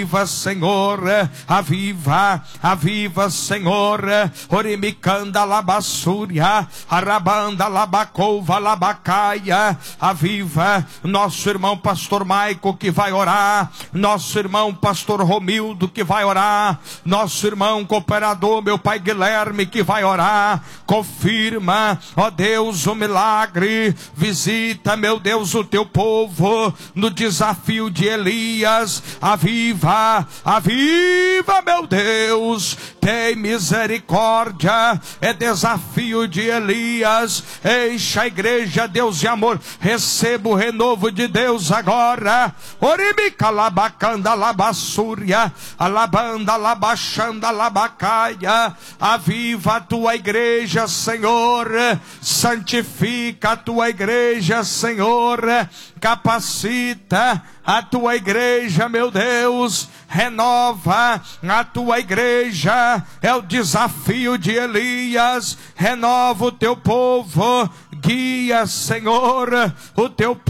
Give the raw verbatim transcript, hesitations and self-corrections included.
Aviva, Senhor, aviva, aviva, Senhor, Orimicanda labassúria, Arabanda labacova labacaia, aviva nosso irmão pastor Maico que vai orar, nosso irmão pastor Romildo que vai orar, nosso irmão cooperador, meu pai Guilherme que vai orar, confirma, ó Deus, o milagre, visita, meu Deus, o teu povo, no desafio de Elias, aviva, aviva, meu Deus, tem misericórdia, é desafio de Elias, enche a igreja, Deus de amor, receba o renovo de Deus agora, Orimica labacanda labassúria, alabanda labachanda labacaia, aviva a tua igreja, Senhor, santifica a tua igreja, Senhor, capacita a tua igreja, meu Deus, renova a tua igreja, é o desafio de Elias, renova o teu povo, guia, Senhor, o teu povo